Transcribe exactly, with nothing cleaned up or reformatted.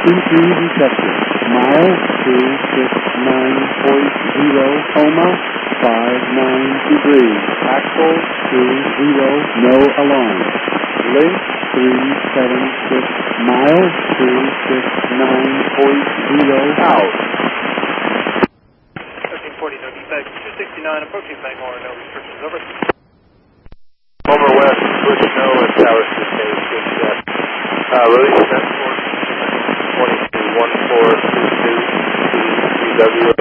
two reception. Mile two six nine point zero, coma, five nine degrees. Axle two zero, no alarm. Link three seven six, mile two six nine point zero, out. thirteen forty, no defect. two sixty-nine, approaching Bangor, no restrictions, over. Over west, good snow and tower six eight, good step. Uh, release transport, twenty-two one four two two, W.